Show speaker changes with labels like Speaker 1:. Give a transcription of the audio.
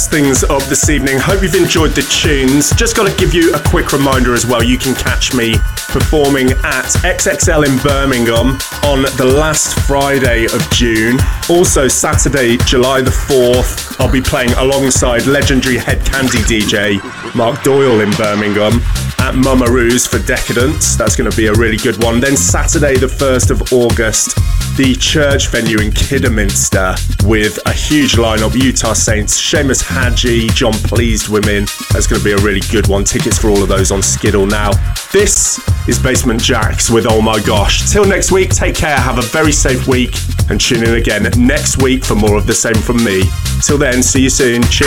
Speaker 1: wraps things up this evening. Hope you've enjoyed the tunes. Just got to give you a quick reminder as well. You can catch me performing at XXL in Birmingham on the last Friday of June. Also Saturday, July the 4th, I'll be playing alongside legendary Head Candy DJ Mark Doyle in Birmingham at Mummaroo's for Decadence. That's going to be a really good one. Then Saturday the 1st of August, the church venue in Kidderminster with a huge lineup: Utah Saints, Seamus Hadji, John Pleased Women. That's going to be a really good one. Tickets for all of those on Skiddle now. This is Basement Jaxx with Oh My Gosh. Till next week, take care, have a very safe week, and tune in again next week for more of the same from me. Till then, see you soon. Cheers.